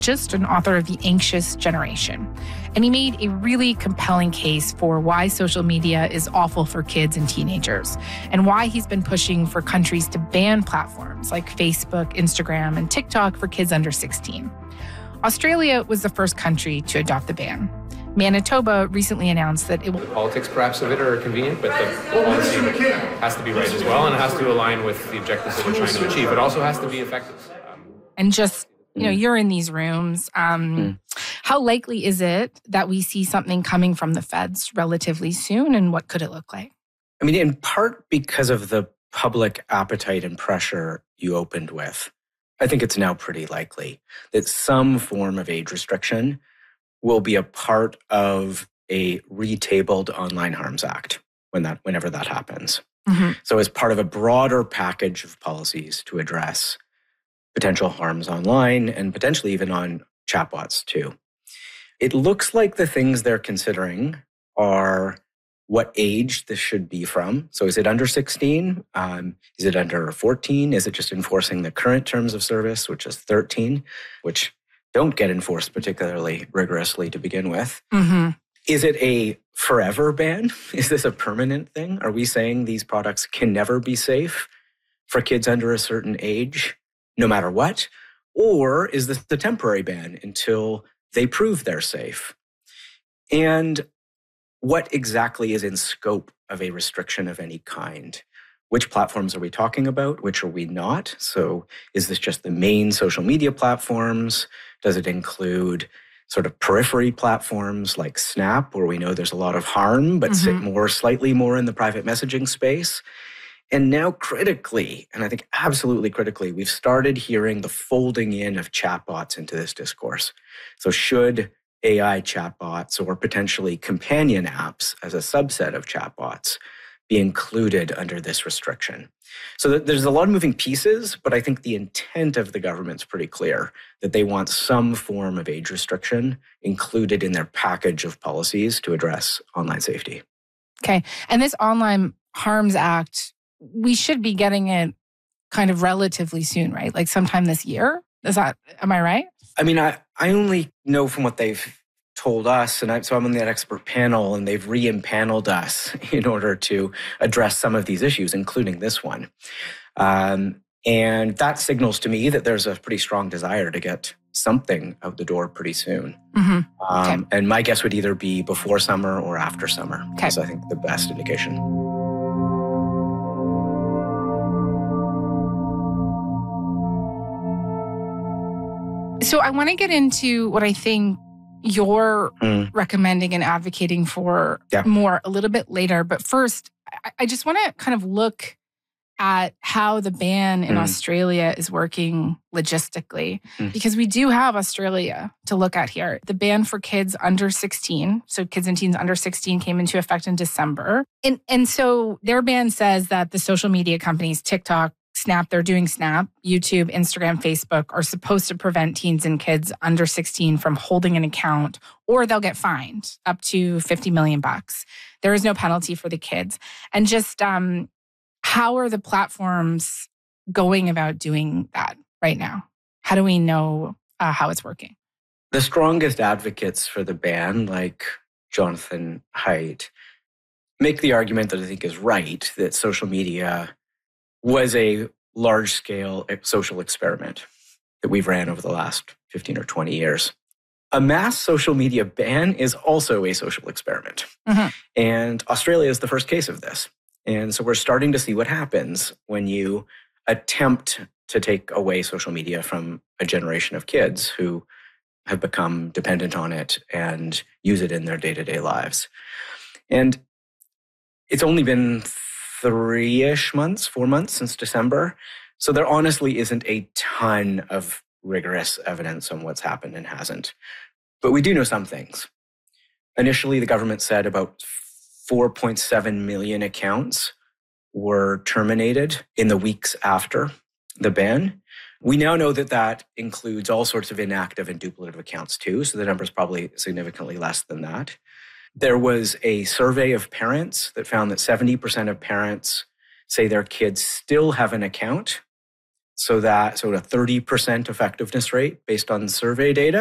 an author of The Anxious Generation. And he made a really compelling case for why social media is awful for kids and teenagers, and why he's been pushing for countries to ban platforms like Facebook, Instagram, and TikTok for kids under 16. Australia was the first country to adopt the ban. Manitoba recently announced that it will... The politics, perhaps, of it are convenient, but the policy has to be right as well, and it has to align with the objectives that we're trying to achieve. It also has to be effective. And just, you're in these rooms. How likely is it that we see something coming from the feds relatively soon, and what could it look like? I mean, in part because of the public appetite and pressure you opened with, I think it's now pretty likely that some form of age restriction will be a part of a retabled Online Harms Act whenever that happens. Mm-hmm. So as part of a broader package of policies to address potential harms online and potentially even on chatbots too. It looks like the things they're considering are what age this should be from. So is it under 16? Is it under 14? Is it just enforcing the current terms of service, which is 13, which don't get enforced particularly rigorously to begin with? Mm-hmm. Is it a forever ban? Is this a permanent thing? Are we saying these products can never be safe for kids under a certain age, no matter what? Or is this a temporary ban until they prove they're safe? And what exactly is in scope of a restriction of any kind? Which platforms are we talking about? Which are we not? So is this just the main social media platforms? Does it include sort of periphery platforms like Snap, where we know there's a lot of harm, but sit slightly more in the private messaging space? And now critically, and I think absolutely critically, we've started hearing the folding in of chatbots into this discourse. So should AI chatbots or potentially companion apps as a subset of chatbots be included under this restriction? So there's a lot of moving pieces, but I think the intent of the government's pretty clear, that they want some form of age restriction included in their package of policies to address online safety. Okay. And this Online Harms Act, we should be getting it kind of relatively soon, right? Like sometime this year? Am I right? I mean, I only know from what they've told us, and so I'm on that expert panel, and they've re-empaneled us in order to address some of these issues, including this one. And that signals to me that there's a pretty strong desire to get something out the door pretty soon. Okay. And my guess would either be before summer or after summer. Okay. That's, I think, the best indication. So I want to get into what I think you're recommending and advocating for more a little bit later. But first, I just want to kind of look at how the ban in Australia is working logistically, because we do have Australia to look at here. The ban for kids under 16, so kids and teens under 16, came into effect in December. And so their ban says that the social media companies, TikTok, Snap, they're doing Snap, YouTube, Instagram, Facebook, are supposed to prevent teens and kids under 16 from holding an account, or they'll get fined up to $50 million. There is no penalty for the kids. And just how are the platforms going about doing that right now? How do we know how it's working? The strongest advocates for the ban, like Jonathan Haidt, make the argument that I think is right, that social media was a large-scale social experiment that we've ran over the last 15 or 20 years. A mass social media ban is also a social experiment. And Australia is the first case of this. And so we're starting to see what happens when you attempt to take away social media from a generation of kids who have become dependent on it and use it in their day-to-day lives. And it's only been 3-ish months, 4 months since December. So there honestly isn't a ton of rigorous evidence on what's happened and hasn't. But we do know some things. Initially, the government said about 4.7 million accounts were terminated in the weeks after the ban. We now know that that includes all sorts of inactive and duplicative accounts too, so the number is probably significantly less than that. There was a survey of parents that found that 70% of parents say their kids still have an account. So a 30% effectiveness rate based on survey data.